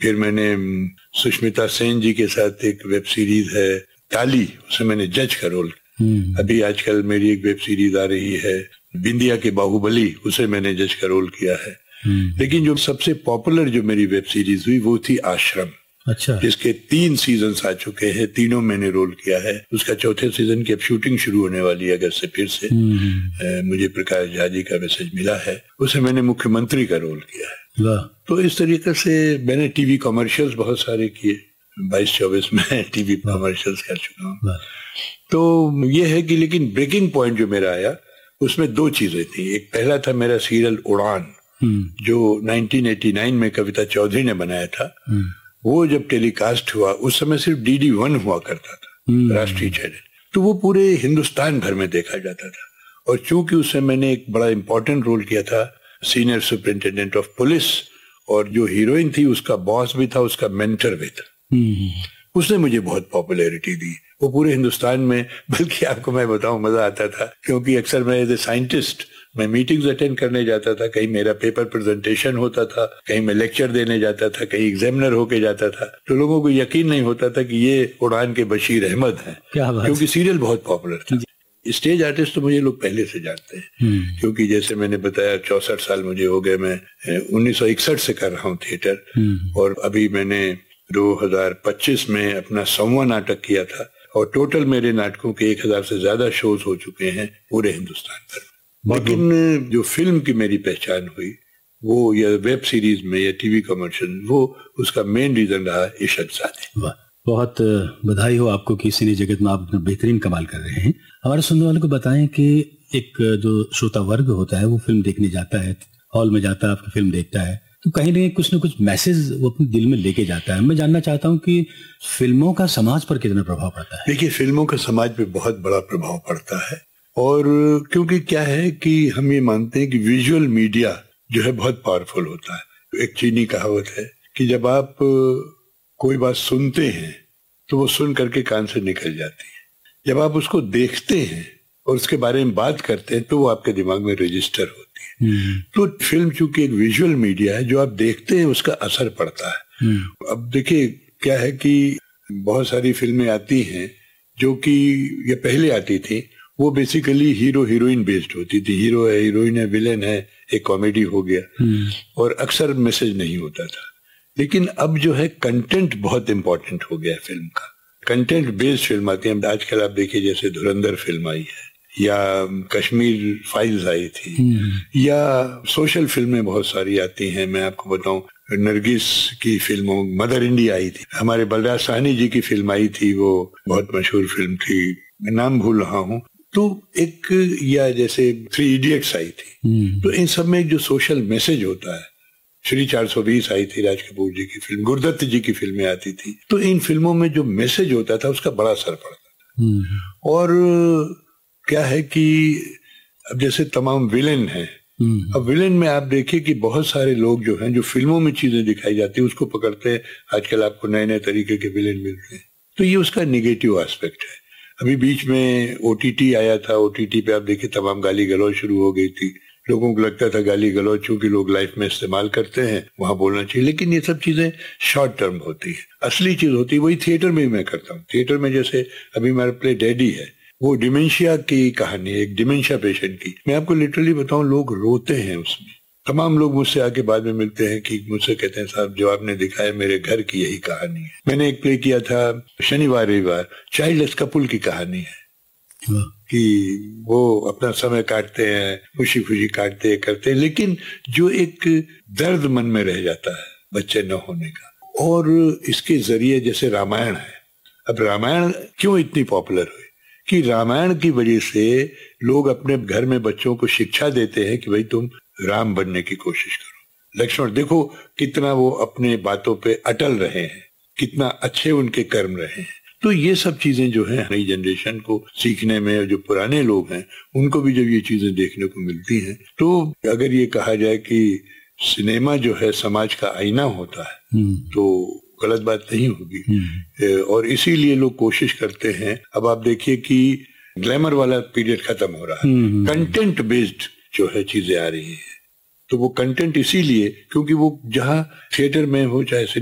फिर मैंने सुष्मिता सेन जी के साथ एक वेब सीरीज है ताली, उसमें मैंने जज का रोल। अभी आजकल मेरी एक वेब सीरीज आ रही है बिंदिया के बाहुबली, उसे मैंने जज का रोल किया है। लेकिन जो सबसे पॉपुलर जो मेरी वेब सीरीज हुई वो थी आश्रम। अच्छा। जिसके 3 सीजन्स आ चुके हैं, तीनों मैंने रोल किया है। उसका चौथे सीजन की अब शूटिंग शुरू होने वाली है अगस्त से फिर से। मुझे प्रकाश झा जी का मैसेज मिला है, उसे मैंने मुख्यमंत्री का रोल किया है। तो इस तरीके से मैंने टीवी कॉमर्शियल्स बहुत सारे किए, 22-24 में टीवी कॉमर्शियल्स कर चुका हूँ। तो ये है कि लेकिन ब्रेकिंग पॉइंट जो मेरा आया उसमें 2 चीजें थी। एक पहला था मेरा सीरियल उड़ान, जो 1989 में कविता चौधरी ने बनाया था। वो जब टेलीकास्ट हुआ उस समय सिर्फ DD1 हुआ करता था, राष्ट्रीय चैनल, तो वो पूरे हिंदुस्तान भर में देखा जाता था। और चूंकि उससे मैंने एक बड़ा इंपॉर्टेंट रोल किया था, सीनियर सुपरिंटेंडेंट ऑफ पुलिस, और जो हीरोइन थी उसका बॉस भी था, उसका मेंटर भी था। उसने मुझे बहुत पॉपुलैरिटी दी वो पूरे हिंदुस्तान में। बल्कि आपको मैं बताऊं, मजा आता था क्योंकि अक्सर मैं एज ए साइंटिस्ट मैं मीटिंग्स अटेंड करने जाता था, कहीं मेरा पेपर प्रेजेंटेशन होता था, कहीं मैं लेक्चर देने जाता था, कहीं एग्जामिनर होके जाता था, तो लोगों को यकीन नहीं होता था कि ये उड़ान के बशीर अहमद हैं, क्योंकि सीरियल बहुत पॉपुलर था। स्टेज आर्टिस्ट तो मुझे लोग पहले से जानते हैं, क्योंकि जैसे मैंने बताया 64 साल मुझे हो गए, मैं 1961 से कर रहा हूँ थिएटर। और अभी मैंने 2025 में अपना 100वां नाटक किया था, और टोटल मेरे नाटकों के 1000 से ज्यादा शोज हो चुके हैं पूरे हिंदुस्तान पर। लेकिन जो फिल्म की मेरी पहचान हुई वो या वेब सीरीज में या टीवी कमर्शियल, वो उसका मेन रीजन रहा इशक ज़ादे। बहुत बधाई हो आपको कि सिने जगत में आप बेहतरीन कमाल कर रहे हैं। हमारे सुनने वालों को बताएं कि एक जो श्रोता वर्ग होता है वो फिल्म देखने जाता है, हॉल में जाता है, आपकी फिल्म देखता है, तो कहीं ना कुछ ना कुछ मैसेज वो अपने दिल में लेके जाता है। मैं जानना चाहता हूं कि फिल्मों का समाज पर कितना प्रभाव पड़ता है। देखिए, फिल्मों का समाज पे बहुत बड़ा प्रभाव पड़ता है, और क्योंकि क्या है कि हम ये मानते हैं कि विजुअल मीडिया जो है बहुत पावरफुल होता है। एक चीनी कहावत है कि जब आप कोई बात सुनते हैं तो वो सुन करके कान से निकल जाती है, जब आप उसको देखते हैं और उसके बारे में बात करते हैं तो वो आपके दिमाग में रजिस्टर होती है। तो फिल्म चूंकि एक विजुअल मीडिया है, जो आप देखते हैं उसका असर पड़ता है। अब देखिए क्या है कि बहुत सारी फिल्में आती हैं जो कि ये पहले आती थी, वो बेसिकली हीरो हीरोइन बेस्ड होती थी। हीरो है, हीरोइन है, विलेन है, एक कॉमेडी हो गया, और अक्सर मैसेज नहीं होता था। लेकिन अब जो है कंटेंट बहुत इंपॉर्टेंट हो गया है फिल्म का। कंटेंट बेस्ड फिल्म आती है आजकल। आप देखिए जैसे धुरंधर फिल्म आई है, या कश्मीर फाइल्स आई थी, या सोशल फिल्में बहुत सारी आती हैं। मैं आपको बताऊं, नरगिस की फिल्मों, मदर इंडिया आई थी, हमारे बलराज साहनी जी की फिल्म आई थी, वो बहुत मशहूर फिल्म थी, मैं नाम भूल रहा हूँ। तो एक, या जैसे 3 इडियट्स आई थी। तो इन सब में जो सोशल मैसेज होता है, श्री 420 आई थी, राज कपूर जी की फिल्म, गुरुदत्त जी की फिल्में आती थी, तो इन फिल्मों में जो मैसेज होता था उसका बड़ा असर पड़ता था। और क्या है कि अब जैसे तमाम विलेन हैं, अब विलेन में आप देखिए कि बहुत सारे लोग जो हैं, जो फिल्मों में चीजें दिखाई जाती है उसको पकड़ते हैं। आजकल आपको नए नए तरीके के विलेन मिलते हैं, तो ये उसका निगेटिव एस्पेक्ट है। अभी बीच में OTT आया था, OTT पे आप देखिए तमाम गाली गलौज शुरू हो गई थी। लोगों को लगता था गाली गलौज चूंकि लोग लाइफ में इस्तेमाल करते हैं वहां बोलना चाहिए, लेकिन ये सब चीजें शॉर्ट टर्म होती है। असली चीज होती है वही थिएटर में भी मैं करता हूँ। थिएटर में जैसे अभी मेरा प्ले डैडी है, वो डिमेंशिया की कहानी है, एक डिमेंशिया पेशेंट की। मैं आपको लिटरली बताऊं, लोग रोते हैं उसमें। तमाम लोग मुझसे आके बाद में मिलते हैं कि मुझसे कहते हैं, साहब जो आपने दिखाया मेरे घर की यही कहानी है। मैंने एक प्ले किया था शनिवार रविवार, चाइल्डलेस कपल की कहानी है कि वो अपना समय काटते हैं, खुशी खुशी काटते करते हैं, लेकिन जो एक दर्द मन में रह जाता है बच्चे न होने का। और इसके जरिए जैसे रामायण है, अब रामायण क्यों इतनी पॉपुलर हुई कि रामायण की वजह से लोग अपने घर में बच्चों को शिक्षा देते हैं कि भाई तुम राम बनने की कोशिश करो। लक्ष्मण देखो कितना वो अपने बातों पे अटल रहे हैं, कितना अच्छे उनके कर्म रहे हैं। तो ये सब चीजें जो है नई जनरेशन को सीखने में, और जो पुराने लोग हैं उनको भी जब ये चीजें देखने को मिलती हैं, तो अगर ये कहा जाए कि सिनेमा जो है समाज का आईना होता है तो गलत बात नहीं होगी। और इसीलिए लोग कोशिश करते हैं। अब आप देखिए कि ग्लैमर वाला पीरियड खत्म हो रहा है, कंटेंट बेस्ड जो है चीजें आ रही है। तो वो कंटेंट इसीलिए क्योंकि वो जहां थिएटर में हो चाहे